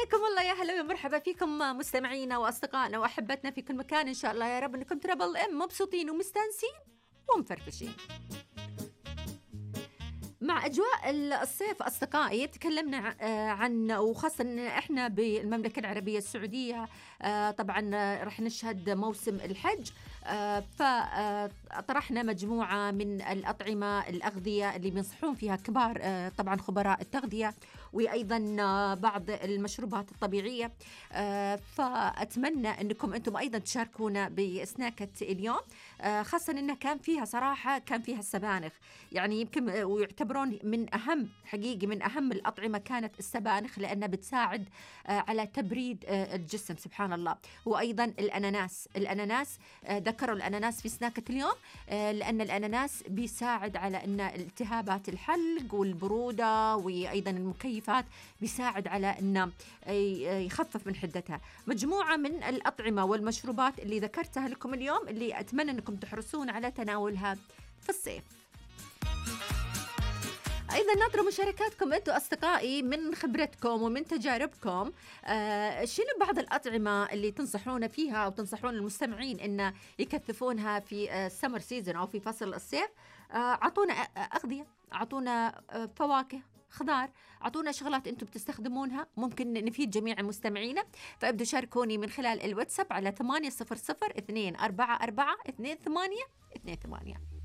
حياكم الله، يا هلا ومرحبا فيكم مستمعينا واصدقائنا واحبتنا في كل مكان. ان شاء الله يا رب انكم تربل ام مبسوطين ومستانسين ومفرفشين مع أجواء الصيف. أصدقائي تكلمنا عن وخاصة إن إحنا بالمملكة العربية السعودية طبعا رح نشهد موسم الحج، فطرحنا مجموعة من الأطعمة الأغذية اللي بينصحون فيها كبار طبعا خبراء التغذية، وأيضا بعض المشروبات الطبيعية. فأتمنى أنكم أنتم أيضا تشاركونا بسناكة اليوم، خاصة إنها كان فيها صراحة كان فيها السبانخ، يعني يمكن ويعتبرون من أهم حقيقي من أهم الأطعمة كانت السبانخ، لأنها بتساعد على تبريد الجسم سبحان الله. وأيضا الأناناس ذكروا الأناناس في سناكة اليوم، لأن الأناناس بيساعد على أن التهابات الحلق والبرودة وأيضا المكيفات بيساعد على أن يخفف من حدتها. مجموعة من الأطعمة والمشروبات اللي ذكرتها لكم اليوم اللي أتمنى أنكم تحرصون على تناولها في الصيف. أيضا ناطر مشاركاتكم أنتم أصدقائي من خبرتكم ومن تجاربكم. شنو بعض الأطعمة اللي تنصحون فيها أو تنصحون المستمعين إن يكثفونها في السمر سيزن أو في فصل الصيف؟ عطونا أغذية، عطونا فواكه، خضار، عطونا شغلات أنتم بتستخدمونها ممكن نفيد جميع مستمعينا. فابدوا شاركوني من خلال الواتساب على 800 244 28 28.